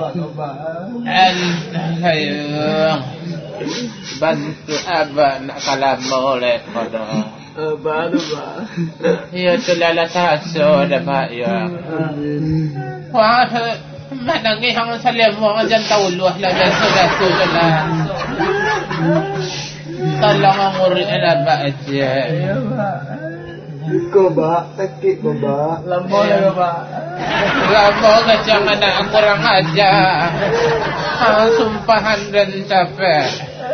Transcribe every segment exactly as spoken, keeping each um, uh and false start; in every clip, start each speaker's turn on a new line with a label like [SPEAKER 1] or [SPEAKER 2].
[SPEAKER 1] Ayo bantu abah nak kalam oleh pada
[SPEAKER 2] abah tu pak.
[SPEAKER 1] Ya tulala taso dapat ya. Wah mana ngi hang salam wang jan tauluh la sudah sudah. Tolong nguri ada aja.
[SPEAKER 2] Ya pak. Ko ba sakit ko ba lambo na ba
[SPEAKER 1] lambo ka jangan nak kurang aja sumpahan dan capek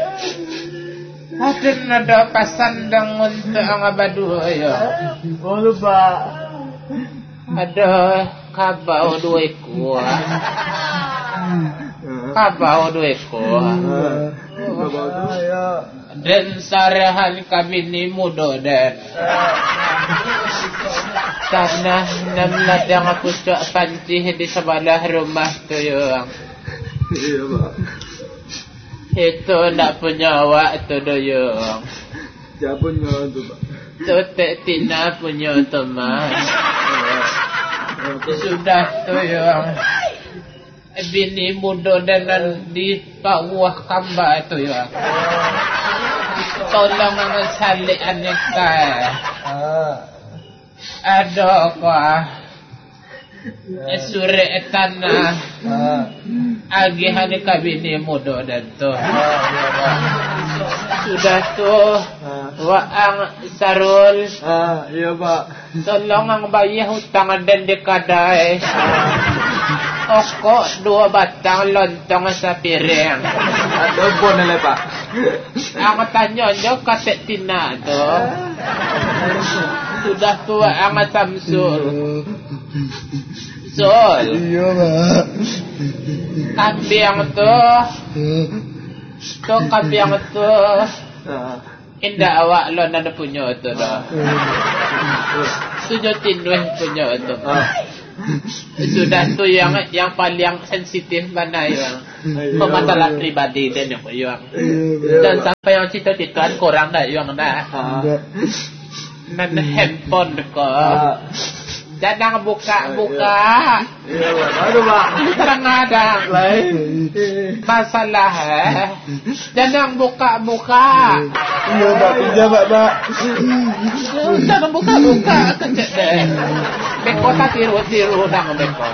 [SPEAKER 1] ada nada pasandang untuk ang abadu ya
[SPEAKER 2] boleh ba
[SPEAKER 1] ada kabau dua ekor kabau dua ekor dan sarahan kami ni muda dan tanah enam ladang aku cak pancih di sebelah rumah tu yang
[SPEAKER 2] iya pak
[SPEAKER 1] itu nak punya awak tu do yang
[SPEAKER 2] siapa punya tu pak
[SPEAKER 1] tu tak tina punya teman sudah tu yang bini muda dan di bawah kamba tu ya. Tolong ang salik anak kaya. Ada kah? Suri tanah. Agihan ka bini muda dan tu. Sudah tu waang sarul.
[SPEAKER 2] Ah, iya pak.
[SPEAKER 1] Tolong ang bayar hutang dan dekadai. Okok dua batang lontong sa piring.
[SPEAKER 2] Ada bon na pak.
[SPEAKER 1] Ang tanya nyo kaset tina tu. Sudah tua ang Samsul. Sol.
[SPEAKER 2] Iya pak.
[SPEAKER 1] Kambiang tu. Tu kambiang tu. Indah awak lo nada punya tu dah. Tujuh tinduh punya tu. Sudah tu yang yang paling sensitif mana yang masalah pribadi dan yang yang dan sampai yang cerita-cerita korang dah yang dah nan handphone dekat jangan buka-buka.
[SPEAKER 2] Iya pak. Aduh pak.
[SPEAKER 1] Kadang-kadang masalah eh. Jangan buka-buka.
[SPEAKER 2] Iya pak. Iya pak pak.
[SPEAKER 1] Jangan buka-buka kecek deh. Beko tak tiru-tiru nang beko.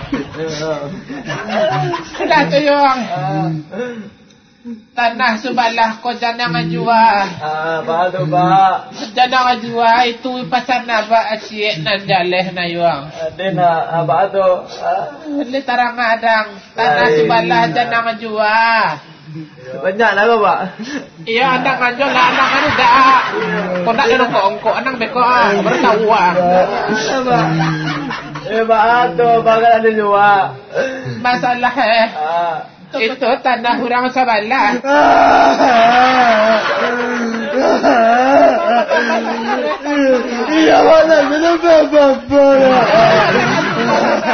[SPEAKER 1] Sudah tu yang tanah sebelah kau jangan jual.
[SPEAKER 2] Ah, apa tu pak?
[SPEAKER 1] Jangan jual itu pasal naba asyik nan jaleh na yuang.
[SPEAKER 2] Ada nak apa tu?
[SPEAKER 1] Ini tarang adang tanah sebelah jangan jual.
[SPEAKER 2] Banyak lah pak.
[SPEAKER 1] Iya anak ngajo lah anak kan dah. Kau nak ada kongkok anak beko ah bertahu ah.
[SPEAKER 2] Eh pak tu bakal ada jual.
[SPEAKER 1] Masalah eh. Itu tanah orang sebelah.
[SPEAKER 2] Iya mana? Kenapa bang?